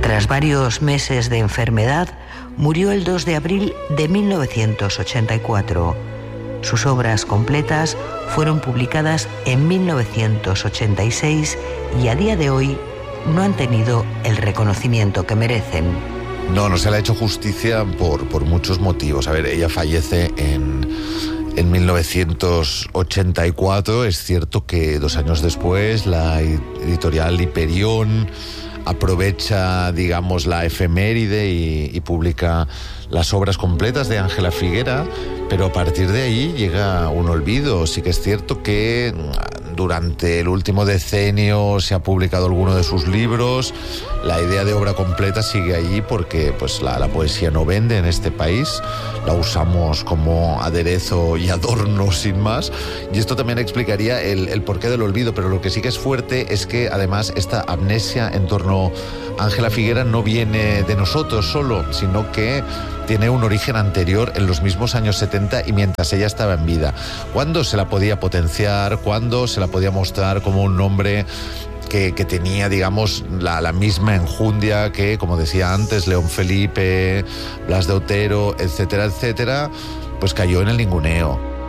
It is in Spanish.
Tras varios meses de enfermedad, murió el 2 de abril de 1984. Sus obras completas fueron publicadas en 1986 y a día de hoy no han tenido el reconocimiento que merecen. No se le ha hecho justicia por muchos motivos. A ver, ella fallece en 1984. Es cierto que 2 años después la editorial Hiperión aprovecha, digamos, la efeméride y publica las obras completas de Ángela Figuera, pero a partir de ahí llega un olvido. Sí que es cierto que durante el último decenio se ha publicado alguno de sus libros. La idea de obra completa sigue ahí porque pues la poesía no vende en este país, la usamos como aderezo y adorno sin más, y esto también explicaría el porqué del olvido. Pero lo que sí que es fuerte es que además esta amnesia en torno a Ángela Figuera no viene de nosotros solo, sino que tiene un origen anterior, en los mismos años 70 y mientras ella estaba en vida. ¿Cuándo se la podía potenciar? ¿Cuándo se la podía mostrar como un nombre que tenía, digamos, la misma enjundia que, como decía antes, León Felipe, Blas de Otero, etcétera, etcétera? Pues cayó en el ninguneo.